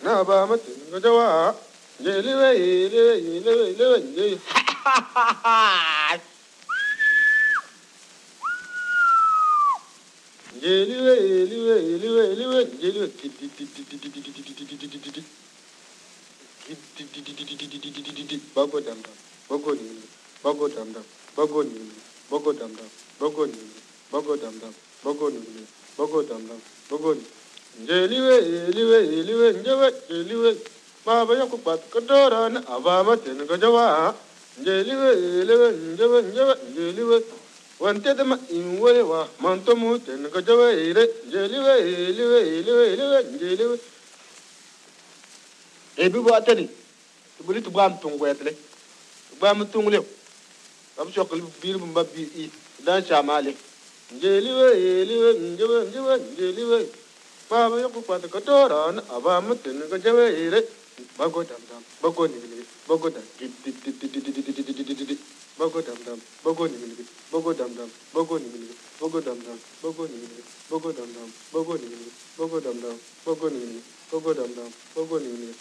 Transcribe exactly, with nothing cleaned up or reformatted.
na ba matin ga jawa jeliwe jeliwe jeliwe jeliwe jeliwe jeliwe jeliwe jeliwe jeliwe bago damba bago ni bago damba bago ni bago damba bago ni bago damba bago ni bago damba bago ni jeliwe jeliwe jeliwe njawa jeliwe baba yakupat kadora na abama ten gajawa jeliwe jeliwe njawa njawa jeliwe wante dama inwale wa mantomu ten gajawa ire jeliwe jeliwe jeliwe jeliwe jeliwe ebi bo atani buli tu bam tungu etle bam tungu le ab chokal bir bumba bi i dan chamale jeliwe jeliwe njawa njawa jeliwe baba yoko kwata kadora na abama ten gajawa ire bago dam dam bago ni ni bago dam di di di di di di di di bago dam dam bago ni ni bago dam dam bago ni ni bago dam dam bago ni ni bago dam dam bago ni ni bago dam dam bago ni ni bago dam dam bago ni ni